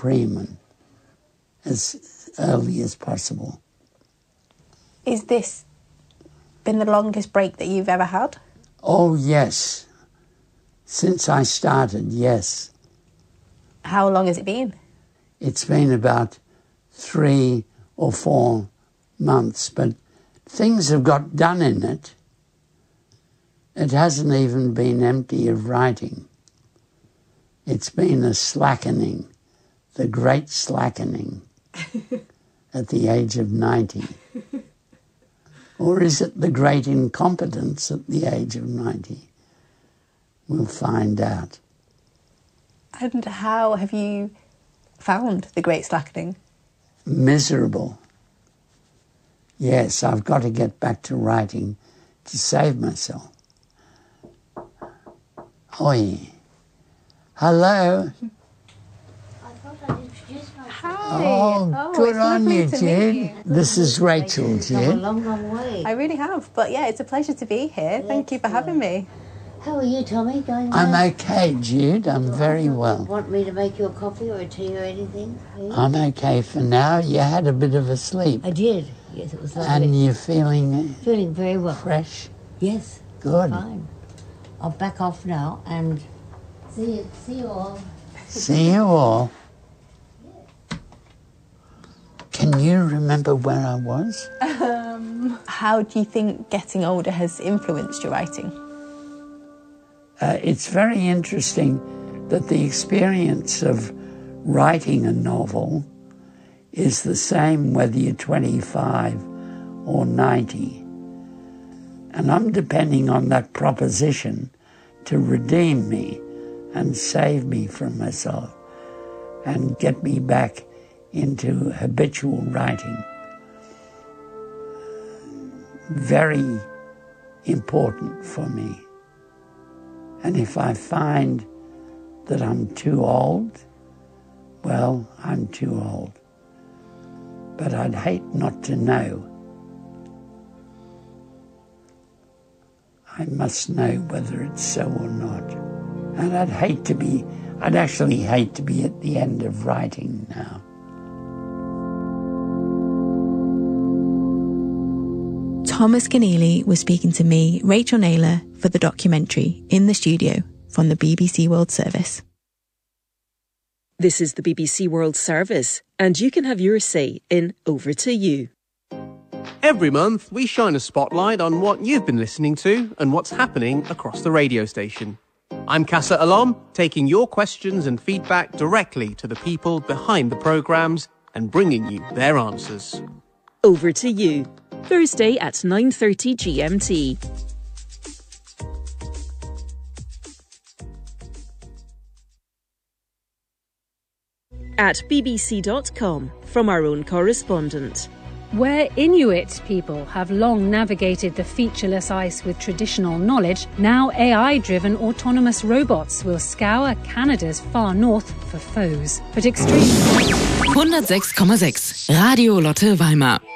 Bremen as early as possible. Is this been the longest break that you've ever had? Oh, yes. Since I started, yes. How long has it been? It's been about 3 or 4 months, but things have got done in it. It hasn't even been empty of writing. It's been a slackening, the great slackening at the age of 90. Or is it the great incompetence at the age of 90? We'll find out. And how have you found the great slackening? Miserable. Yes, I've got to get back to writing to save myself. Oi. Hello. I thought I'd introduce myself. Hi. Oh, good on you, Jude. This is Rachel, Come a Jude. long, long way. I really have, but yeah, it's a pleasure to be here. Thank you for having me. How are you, Tommy? Going well? I'm okay, Jude. I'm very well. Want me to make you a coffee or a tea or anything? I'm okay for now. You had a bit of a sleep. I did. Yes, it was lovely. And you're feeling Feeling very well. fresh? Yes. Good. Fine. I'll back off now and see you all. See you all. Can you remember where I was? How do you think getting older has influenced your writing? It's very interesting that the experience of writing a novel is the same whether you're 25 or 90. And I'm depending on that proposition to redeem me and save me from myself and get me back into habitual writing. Very important for me. And if I find that I'm too old, well, I'm too old. But I'd hate not to know. I must know whether it's so or not. And I'd actually hate to be at the end of writing now. Thomas Keneally was speaking to me, Rachel Naylor, for the documentary In the Studio from the BBC World Service. This is the BBC World Service, and you can have your say in Over to You. Every month, we shine a spotlight on what you've been listening to and what's happening across the radio station. I'm Casa Alom, taking your questions and feedback directly to the people behind the programmes and bringing you their answers. Over to You, Thursday at 9:30 GMT. At bbc.com, from our own correspondent. Where Inuit people have long navigated the featureless ice with traditional knowledge, now AI-driven autonomous robots will scour Canada's far north for foes. But extreme 106,6 Radio Lotte Weimar